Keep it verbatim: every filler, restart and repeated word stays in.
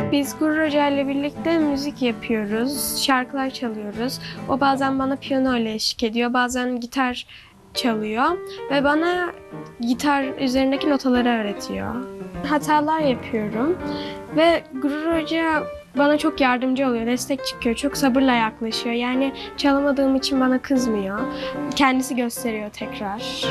Biz Gurur Hoca ile birlikte müzik yapıyoruz, şarkılar çalıyoruz. O bazen bana piyano ile eşlik ediyor, bazen gitar çalıyor ve bana gitar üzerindeki notaları öğretiyor. Hatalar yapıyorum ve Gurur Hoca bana çok yardımcı oluyor, destek çıkıyor, çok sabırla yaklaşıyor. Yani çalamadığım için bana kızmıyor, kendisi gösteriyor tekrar.